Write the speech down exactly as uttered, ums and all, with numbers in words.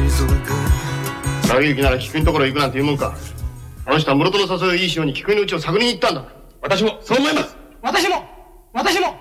長行きなら菊井のところ行くなんて言うもんか。あの人は室戸の誘いをいいしように菊井のうちを探りに行ったんだ。私もそう思います。 私も私も